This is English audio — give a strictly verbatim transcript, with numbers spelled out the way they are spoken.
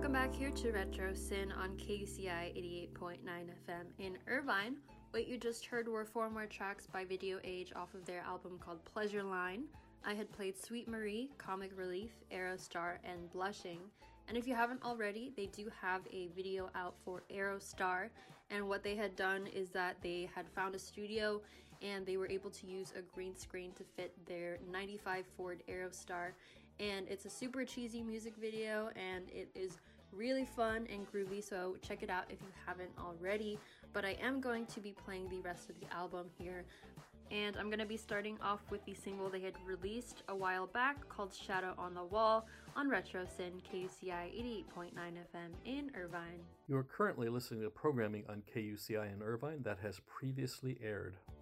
Welcome back here to Retro Sin on K U C I eighty-eight point nine F M in Irvine. What you just heard were four more tracks by Video Age off of their album called Pleasure Line. I had played Sweet Marie, Comic Relief, Aerostar, and Blushing. And if you haven't already, they do have a video out for Aerostar. And what they had done is that they had found a studio and they were able to use a green screen to fit their ninety-five Ford Aerostar. And it's a super cheesy music video and it is really fun and groovy, so check it out if you haven't already. But I am going to be playing the rest of the album here, and I'm going to be starting off with the single they had released a while back called Shadow on the Wall on Retro Sin, K U C I eighty-eight point nine F M in Irvine. You are currently listening to programming on K U C I in Irvine that has previously aired.